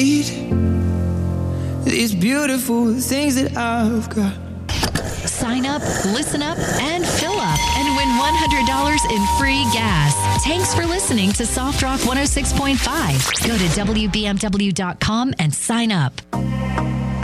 These beautiful things that I've got. Sign up, listen up, and fill up and win $100 in free gas. Thanks for listening to Soft Rock 106.5. Go to WBMW.com and sign up.